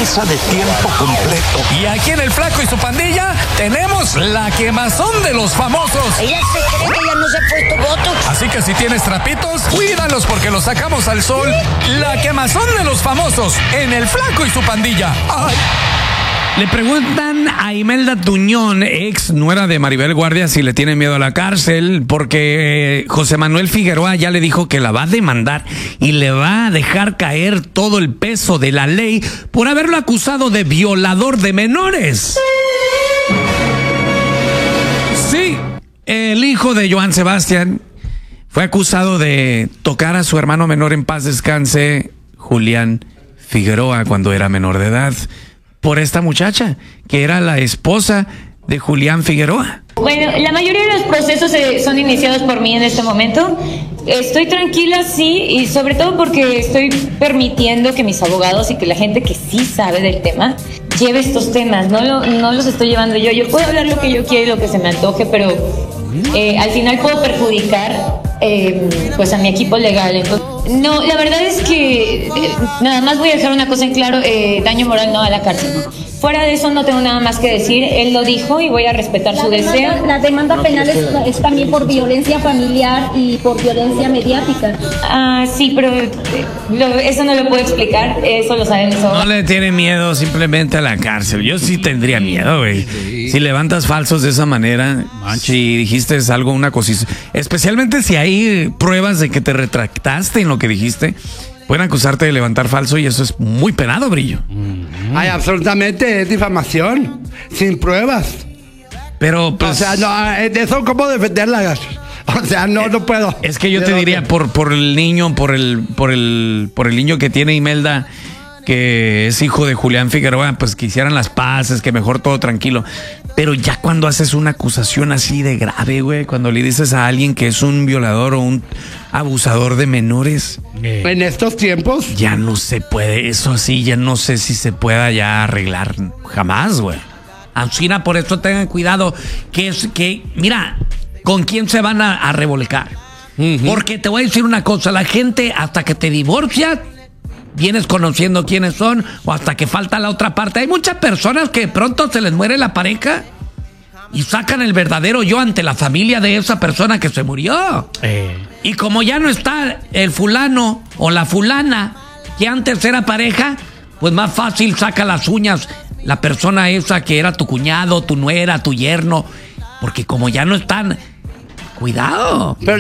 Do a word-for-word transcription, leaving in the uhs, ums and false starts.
misa de tiempo completo. Y aquí en El Flaco y su pandilla tenemos la quemazón de los famosos. Ella se cree que ya no se ha puesto botox. Así que si tienes trapitos, cuídalos porque los sacamos al sol. La quemazón de los famosos en El Flaco y su pandilla. ¡Ay! Le preguntan a Imelda Tuñón, ex nuera de Maribel Guardia, si le tiene miedo a la cárcel, porque José Manuel Figueroa ya le dijo que la va a demandar y le va a dejar caer todo el peso de la ley por haberlo acusado de violador de menores. Sí, el hijo de Joan Sebastián fue acusado de tocar a su hermano menor, en paz descanse, Julián Figueroa, cuando era menor de edad, por esta muchacha, que era la esposa de Julián Figueroa. Bueno, la mayoría de los procesos eh, son iniciados por mí en este momento. Estoy tranquila, sí, y sobre todo porque estoy permitiendo que mis abogados y que la gente que sí sabe del tema lleve estos temas. No, lo, no los estoy llevando yo. Yo puedo hablar lo que yo quiero y lo que se me antoje, pero eh, al final puedo perjudicar eh, pues a mi equipo legal. Entonces, no, la verdad es que eh, nada más voy a dejar una cosa en claro, eh, daño moral no a la cárcel. Fuera de eso no tengo nada más que decir, él lo dijo y voy a respetar la su demanda, deseo. La demanda penal es, es también por violencia familiar y por violencia mediática. Ah, sí, pero eh, lo, eso no lo puedo explicar, eso lo saben eso. No le tiene miedo simplemente a la cárcel. Yo sí tendría miedo, güey. Si levantas falsos de esa manera, si dijiste algo, una cosita, especialmente si hay pruebas de que te retractaste en lo que dijiste, pueden acusarte de levantar falso y eso es muy penado, Brillo. Ay, absolutamente, es difamación, sin pruebas. Pero, pues, o sea, no, eso cómo defenderla. O sea, no, no puedo. Es que yo te diría, por, por el niño, por el, por el, por el niño que tiene Imelda, que es hijo de Julián Figueroa, pues que hicieran las paces, que mejor todo tranquilo. Pero ya cuando haces una acusación así de grave, güey, cuando le dices a alguien que es un violador o un abusador de menores, eh. en estos tiempos ya no se puede, eso sí, ya no sé si se pueda ya arreglar jamás, güey. Ancina, por eso tengan cuidado, que es que, mira, ¿con quién se van a, a revolcar? Uh-huh. Porque te voy a decir una cosa, la gente hasta que te divorcias, vienes conociendo quiénes son, o hasta que falta la otra parte. Hay muchas personas que de pronto se les muere la pareja y sacan el verdadero yo ante la familia de esa persona que se murió. Eh. Y como ya no está el fulano o la fulana que antes era pareja, pues más fácil saca las uñas la persona esa que era tu cuñado, tu nuera, tu yerno, porque como ya no están, cuidado. Pero